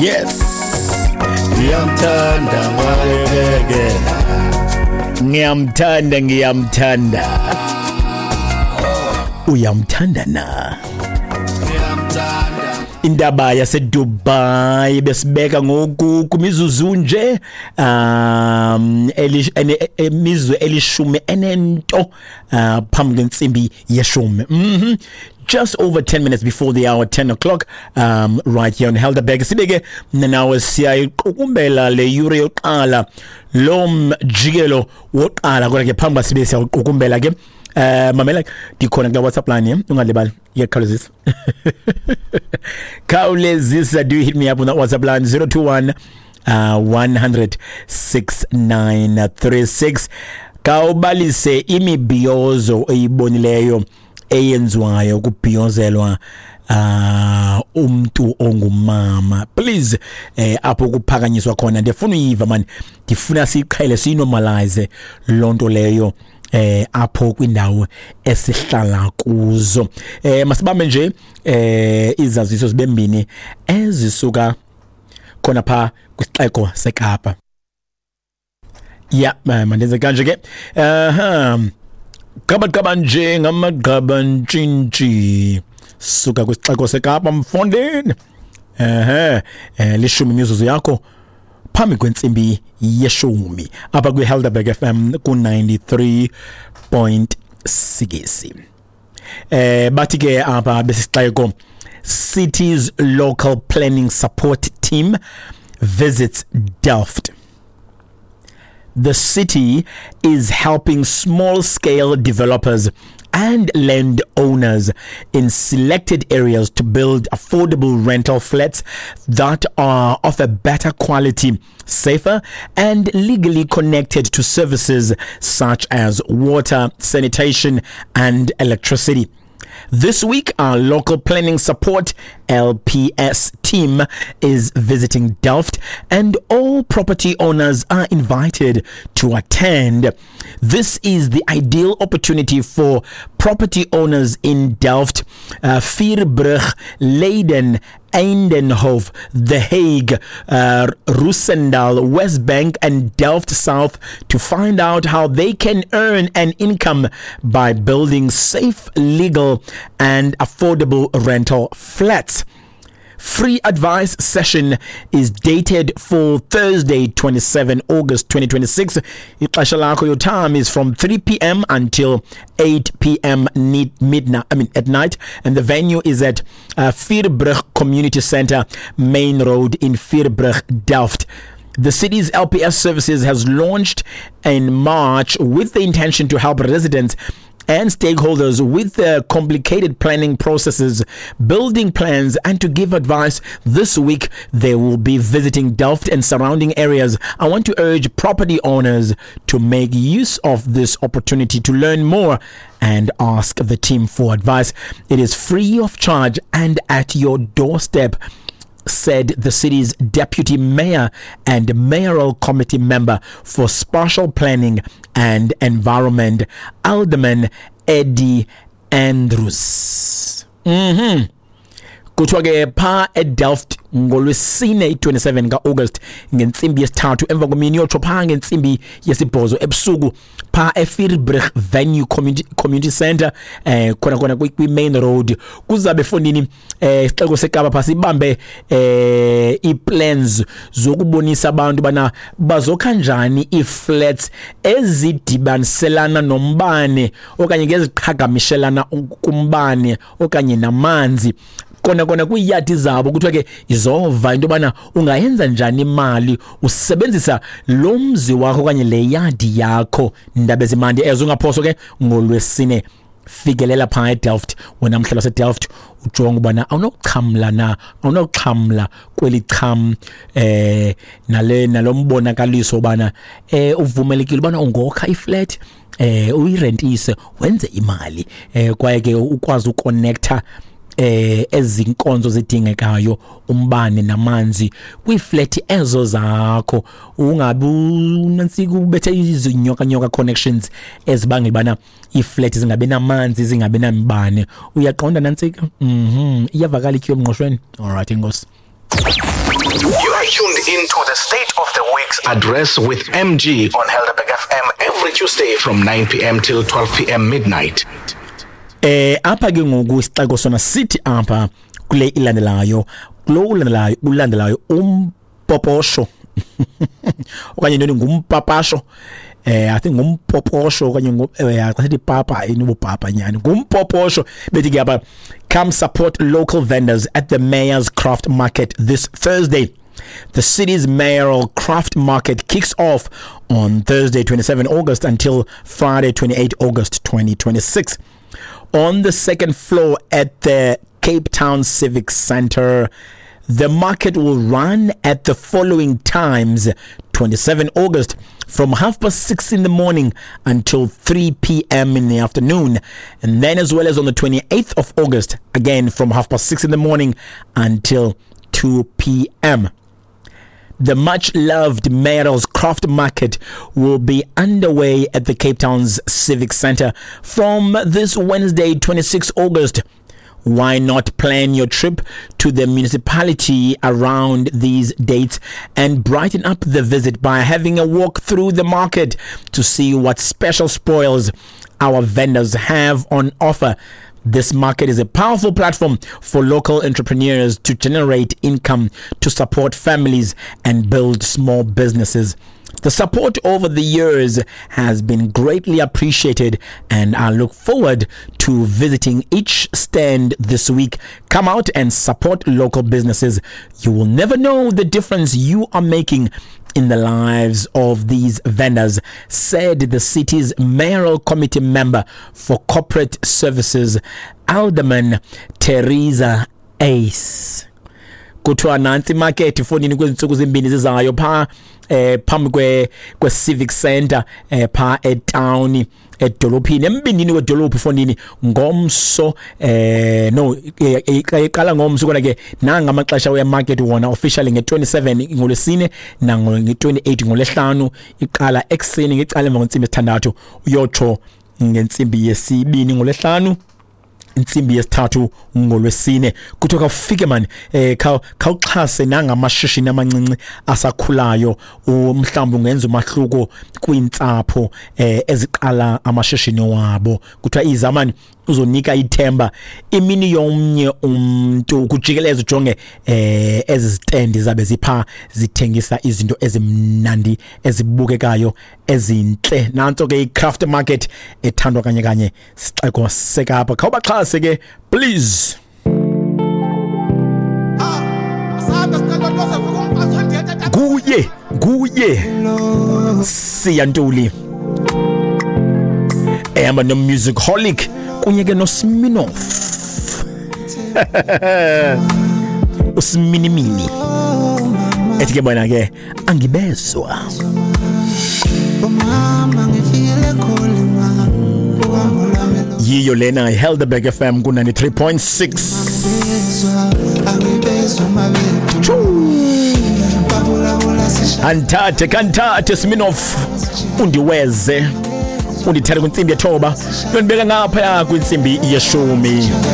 Yes. Ngiyamthanda. Uyamthanda na. Indaba yaseDubai besibeka ngoku mizuzu nje emizwe elishumi enento phambi kwensimbi yeshumi. Just over 10 minutes before the hour 10 o'clock right here on Helderberg sibeke nawe siyayiqukumbela le yuri yoqala lo mjikelo woqala kodwa ke phamba sibe siyaqukumbela ke mamela dikhona ku WhatsApp line ungalibali iyakhawulezisa khawulezisa do hit me up on that WhatsApp line 021 100 6936 kawubalise imibhiyozo eyibonileyo eyenziwayo kubhiyozelwa umuntu ongumama please apho kuphakanyiswa khona ndifuna uyiva man ndifuna siqhele sinormalize lonto leyo apho kwindawo esihlala kuzo masibambe nje izaziso zibembini ezisuka khona pha kwisixeko seKapa mandenze kanje ke Gaba nje ngamagaba ntshintshi suka kwisixeko seKapa mfondini lishumi imizuzu yakho phambi kwentsimbi yeshumi apha kwiHelderberg FM ku 93.6 bathi ke apha besixeko City's Local Planning Support Team visits Delft. The city is helping small-scale developers and landowners in selected areas to build affordable rental flats that are of a better quality, safer, and legally connected to services such as water, sanitation, and electricity. This week, our local planning support LPS team is visiting Delft, and all property owners are invited to attend. This is the ideal opportunity for property owners in Delft, Vierbrug, Leiden, Eindhoven, The Hague, Roosendaal, West Bank, and Delft South to find out how they can earn an income by building safe, legal, and affordable rental flats. Free advice session is dated for Thursday, 27 August 2026. Ixesha lakho, your time is from 3 p.m. until 8 p.m. at night, and the venue is at Vierbrug Community Center, Main Road in Vierbrug, Delft. The city's LPS services has launched in March with the intention to help residents and stakeholders with the complicated planning processes, building plans, and to give advice. This week, they will be visiting Delft and surrounding areas. I want to urge property owners to make use of this opportunity to learn more and ask the team for advice. It is free of charge and at your doorstep, said the city's deputy mayor and mayoral committee member for spatial planning and environment, Alderman Eddie Andrews. Kuthiwa ke pha eDelft ngolwesine 27 kaAugust ngentsimbi yesithathu emva komini yotsho pha ngentsimbi yesibhozo ebusuku pha eVierbrug Venue Community Center khona kwi-main road kuzabe fondini isixeko seKapa pha sibambe iplans zokubonisa abantu bana bazokha njani iflats ezidibaniselana nombane okanye ngeziqhagamishelana kumbane okanye namanzi kona kuyiyadi zabo kuthiwa ke izova into bana ungayenza njani imali usebenzisa lo mzi wakho kanye le yadi yakho ndaba ezimandi ungaphoso ke ngolwesine fikelela pha eDelft wena mhlaba seDelft ujonga ubana awunoxhamla kweli cham nalombonakaliso ubana uvumelekile ubana ungokha iflat uyirentise wenze imali kwaye ke ukwazi uconnecta ezinkonzo zidingekayo umbane namanzi kwiflat ezo zakho ungabi nansi kubethe izinyoka connections ezibangela bana iflat zingabe namanzi zingabe nambane uyaqonda nansi iyavakala ikho emnqoshweni. All right, ingosi. You are tuned into the State of the Week's address with MG on Helderberg FM every Tuesday from 9 p.m. till 12 p.m. midnight. Apha ke ngoku isixeko sona sithi apha kule ilandelayo ulandelayo umpoposho okanye ntoni ngumpapasho I think ngumpoposho okanye ngathi papa inubupapa nyani ngumpoposho bethi ke apha come support local vendors at the Mayor's Craft Market this Thursday. The city's mayoral craft market kicks off on Thursday 27 August until Friday 28 August 2026 on the second floor at the Cape Town Civic Centre. The market will run at the following times: 27 August from 6:30 in the morning until 3 p.m. in the afternoon, and then as well as on the 28th of August again from 6:30 in the morning until 2 p.m. The much-loved Mayoral's Craft Market will be underway at the Cape Town's Civic Centre from this Wednesday, 26 August. Why not plan your trip to the municipality around these dates and brighten up the visit by having a walk through the market to see what special spoils our vendors have on offer. This market is a powerful platform for local entrepreneurs to generate income, to support families and build small businesses. The support over the years has been greatly appreciated, and I look forward to visiting each stand this week. Come out and support local businesses. You will never know the difference you are making in the lives of these vendors, said the city's mayoral committee member for corporate services, Alderman Teresa Ace. Kuthiwa nansi market ifonini kwezinsuku zimbini zizayo phambi kwe civic center pha etown edolophini embindini wedolophu fonini ngomso no iqala ngomso kodwa ke nanga amaxesha we market wona officially nge27 ngolesine na nge28 ngolesihlanu iqala ekseni ngecala emva kwensimbi esithandathu uyotsho ngensimbi yesibini ngolesihlanu insimbi yesithathu ngolwesine kuthiwa ufike man khawuxhase nangamashishini amancinci asakhulayo mhlawumbe ungenza umahluko kwintsapho eziqala amashishini wabo. Kuthiwa izamani uzonika ithemba imini yomnye umuntu kujikeleza ujonge ezizitendi zabe zipha zithengisa izinto ezimnandi ezibukekayo ezinhle. Nanso ke i-craft market ethandwa kanye sixeko sekapa khawubaxhase ke please. Guye Siyantuli ehamba no music holic kunye ke no Sminoff uSminimini ethi ke bona ke angibezwa yiyo lena iHelderberg FM ku 93.6 kantate Sminoff undiweze undithele kwinsimbi yethoba yondibeka ngapha kwinsimbi yeshumi.